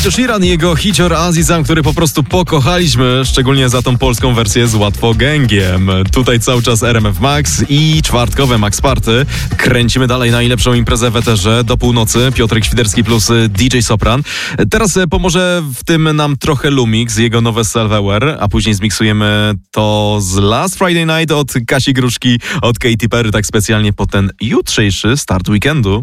Ed Sheeran i jego hicior Azizam, który po prostu pokochaliśmy, szczególnie za tą polską wersję z łatwogęgiem. Tutaj cały czas RMF Max i czwartkowe Max Party. Kręcimy dalej najlepszą imprezę w eterze do północy. Piotrek Świderski plus DJ Sopran. Teraz pomoże w tym nam trochę Lumix, jego nowe Self-Aware, a później zmiksujemy to z Last Friday Night od Kasi Gruszki, od Katy Perry, tak specjalnie po ten jutrzejszy start weekendu.